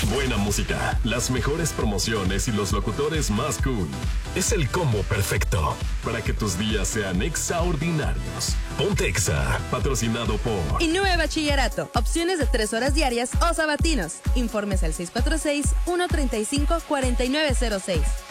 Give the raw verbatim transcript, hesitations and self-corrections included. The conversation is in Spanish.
Buena música, las mejores promociones y los locutores más cool. Es el combo perfecto para que tus días sean extraordinarios. Ponte Exa, patrocinado por Innove Bachillerato. Opciones de tres horas diarias o sabatinos. Informes al seis cuatro seis, uno tres cinco, cuatro nueve cero seis.